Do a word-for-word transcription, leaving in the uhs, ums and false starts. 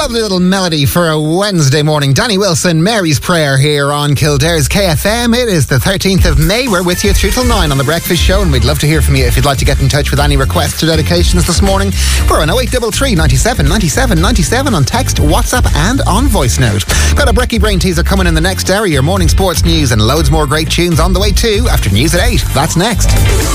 lovely little melody for a Wednesday morning. Danny Wilson, Mary's Prayer here on Kildare's K F M. It is the thirteenth of May. We're with you through till nine on The Breakfast Show, and we'd love to hear from you if you'd like to get in touch with any requests or dedications this morning. We're on oh eight three three, ninety-seven, ninety-seven, ninety-seven on text, WhatsApp and on voice note. Got a Brekkie Brain teaser coming in the next hour, your morning sports news and loads more great tunes on the way too after news at eight. That's next.